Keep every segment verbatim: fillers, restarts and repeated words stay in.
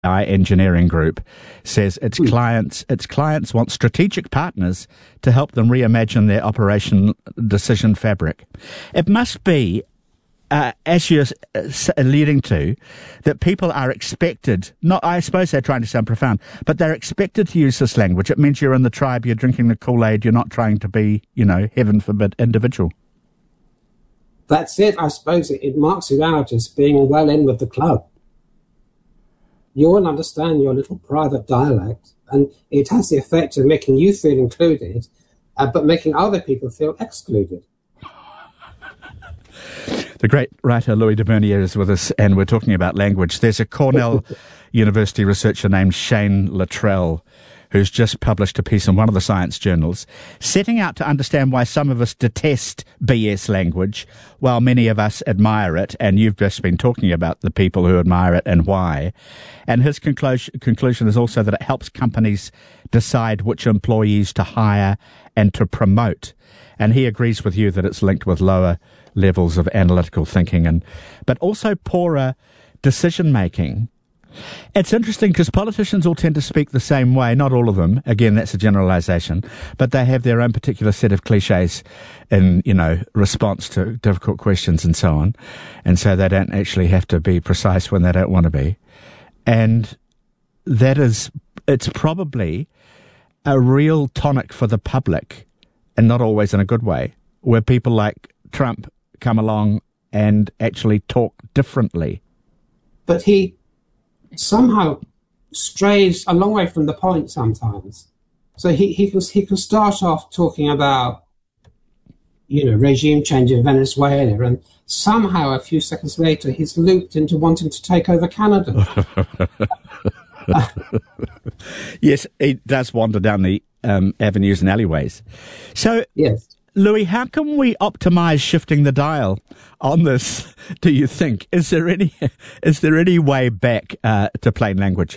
Engineering Group says its mm. clients its clients want strategic partners to help them reimagine their operation decision fabric. It must be, uh, as you're alluding to, that people are expected, not, I suppose they're trying to sound profound, but they're expected to use this language. It means you're in the tribe, you're drinking the Kool-Aid, you're not trying to be, you know, heaven forbid, individual. That's it. I suppose it, it marks you out as being well in with the club. You all understand your little private dialect, and it has the effect of making you feel included, uh, but making other people feel excluded. The great writer Louis de Bernier is with us, and we're talking about language. There's a Cornell University researcher named Shane Luttrell who's just published a piece in one of the science journals, setting out to understand why some of us detest B S language while many of us admire it. And you've just been talking about the people who admire it and why. And his conclusion, conclusion is also that it helps companies decide which employees to hire and to promote. And he agrees with you that it's linked with lower levels of analytical thinking, and but also poorer decision making. It's interesting because politicians all tend to speak the same way. Not all of them. Again, that's a generalization. But they have their own particular set of cliches in, you know, response to difficult questions and so on. And so they don't actually have to be precise when they don't want to be. And that is, it's probably a real tonic for the public, and not always in a good way, where people like Trump come along and actually talk differently. But he somehow strays a long way from the point sometimes. So he, he, can, he can start off talking about, you know, regime change in Venezuela, and somehow a few seconds later he's looped into wanting to take over Canada. Yes, he does wander down the um, avenues and alleyways. So, yes. Louis, how can we optimize shifting the dial on this, do you think? Is there any is there any way back uh, to plain language?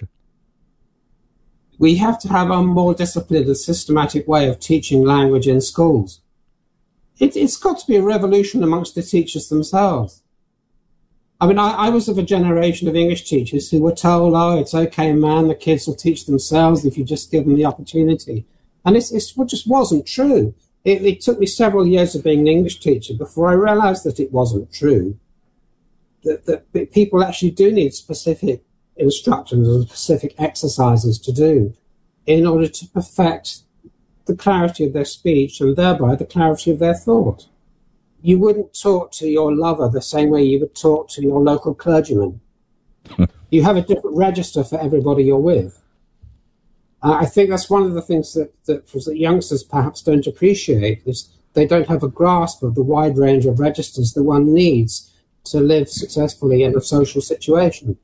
We have to have a more disciplined and systematic way of teaching language in schools. It, it's got to be a revolution amongst the teachers themselves. I mean, I, I was of a generation of English teachers who were told, oh, it's okay, man, the kids will teach themselves if you just give them the opportunity. And it's, it's, it just wasn't true. It, it took me several years of being an English teacher before I realized that it wasn't true. That, that people actually do need specific instructions and specific exercises to do in order to perfect the clarity of their speech and thereby the clarity of their thought. You wouldn't talk to your lover the same way you would talk to your local clergyman. You have a different register for everybody you're with. Uh, I think that's one of the things that, that, that youngsters perhaps don't appreciate, is they don't have a grasp of the wide range of registers that one needs to live successfully in a social situation.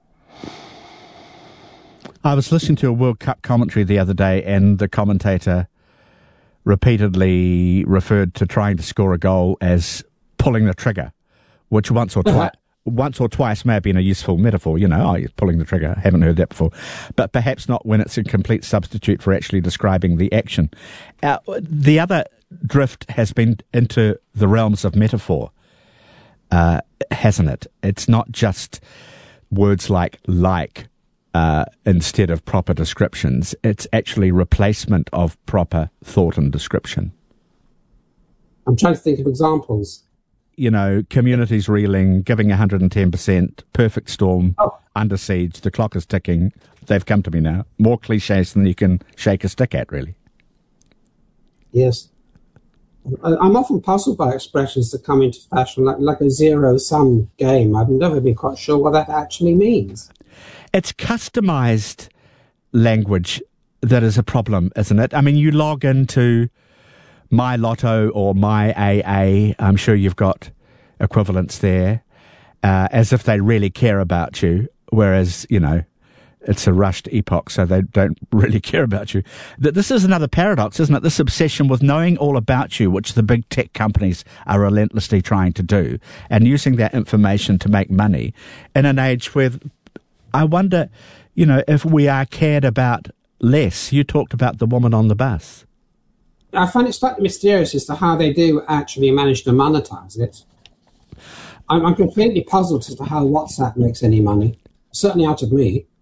I was listening to a World Cup commentary the other day, and the commentator repeatedly referred to trying to score a goal as pulling the trigger, which once or twice once or twice may have been a useful metaphor. You know, oh, you're pulling the trigger. I haven't heard that before. But perhaps not when it's a complete substitute for actually describing the action. Uh, the other drift has been into the realms of metaphor, uh, hasn't it? It's not just words like like uh, instead of proper descriptions. It's actually replacement of proper thought and description. I'm trying to think of examples. You know, communities reeling, giving one hundred ten percent, perfect storm, oh. under siege, the clock is ticking. They've come to me now. More cliches than you can shake a stick at, really. Yes. I'm often puzzled by expressions that come into fashion, like, like a zero-sum game. I've never been quite sure what that actually means. It's customized language that is a problem, isn't it? I mean, you log into My Lotto or My A A, I'm sure you've got equivalents there, uh, as if they really care about you, whereas, you know, it's a rushed epoch, so they don't really care about you. That this is another paradox, isn't it? This obsession with knowing all about you, which the big tech companies are relentlessly trying to do, and using that information to make money in an age where I wonder, you know, if we are cared about less. You talked about the woman on the bus. I find it slightly mysterious as to how they do actually manage to monetize it. I'm, I'm completely puzzled as to how WhatsApp makes any money, certainly out of me.